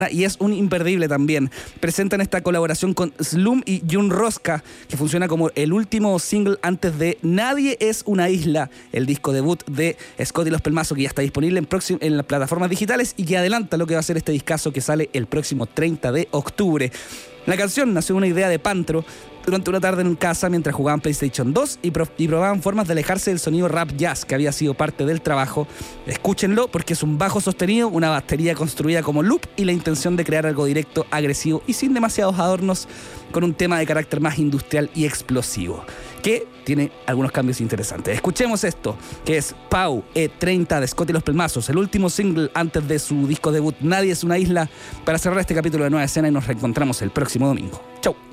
y es un imperdible también. Presentan esta colaboración con Slum y Jun Rosca, que funciona como el último single antes de Nadie es una isla, el disco debut de Scott y los Pelmazos, que ya está disponible en las plataformas digitales y que adelanta lo que va a ser este discazo que sale el próximo 30 de octubre. La canción nació de una idea de Pantro durante una tarde en casa mientras jugaban PlayStation 2 y probaban formas de alejarse del sonido rap jazz que había sido parte del trabajo. Escúchenlo porque es un bajo sostenido, una batería construida como loop y la intención de crear algo directo, agresivo y sin demasiados adornos, con un tema de carácter más industrial y explosivo, que tiene algunos cambios interesantes. Escuchemos esto, que es Pau E30 de Scott y los Pelmazos, el último single antes de su disco debut Nadie es una isla, para cerrar este capítulo de Nueva Escena, y nos reencontramos el próximo domingo. Chau.